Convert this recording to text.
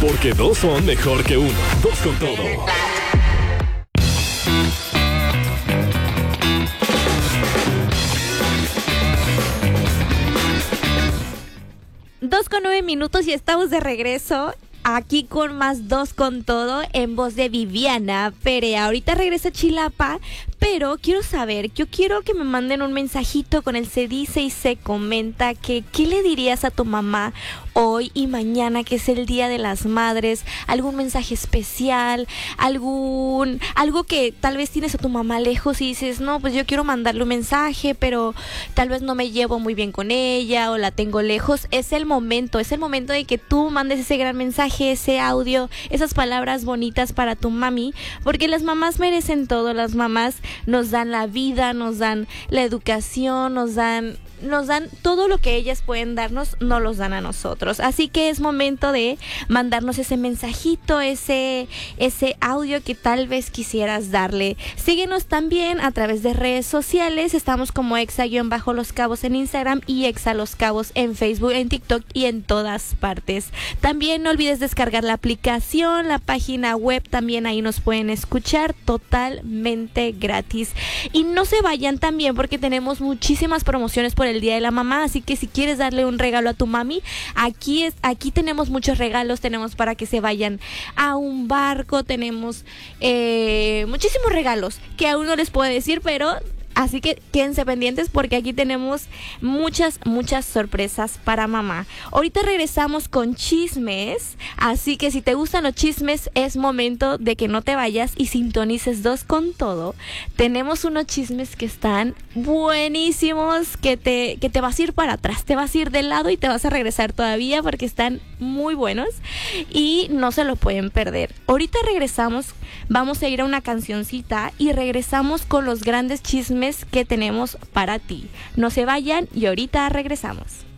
Porque dos son mejor que uno. Dos con todo. Dos con 9 minutos y estamos de regreso aquí con más Dos con Todo en voz de Viviana Perea. Ahorita regresa Chilapa, pero yo quiero que me manden un mensajito con el se dice y se comenta que ¿qué le dirías a tu mamá hoy y mañana, que es el Día de las Madres? ¿Algún mensaje especial? Algo que tal vez tienes a tu mamá lejos y dices, no, pues yo quiero mandarle un mensaje, pero tal vez no me llevo muy bien con ella o la tengo lejos. Es el momento de que tú mandes ese gran mensaje, ese audio, esas palabras bonitas para tu mami, porque las mamás merecen todo. Las mamás nos dan la vida, nos dan la educación, nos dan todo lo que ellas pueden darnos, no los dan a nosotros. Así que es momento de mandarnos ese mensajito, ese audio que tal vez quisieras darle. Síguenos también a través de redes sociales. Estamos como Exa-Los Cabos en Instagram y Exa Los Cabos en Facebook, en TikTok y en todas partes. También no olvides descargar la aplicación, la página web, también ahí nos pueden escuchar totalmente gratis. Y no se vayan también porque tenemos muchísimas promociones por el Día de la Mamá, así que si quieres darle un regalo a tu mami, aquí tenemos muchos regalos. Tenemos para que se vayan a un barco, tenemos muchísimos regalos que aún no les puedo decir, pero así que quédense pendientes porque aquí tenemos muchas sorpresas para mamá. Ahorita regresamos con chismes, así que si te gustan los chismes es momento de que no te vayas y sintonices Dos con Todo. Tenemos unos chismes que están buenísimos, que te vas a ir para atrás, te vas a ir de lado y te vas a regresar todavía porque están muy buenos y no se lo pueden perder. Ahorita regresamos, vamos a ir a una cancioncita y regresamos con los grandes chismes que tenemos para ti. No se vayan y ahorita regresamos.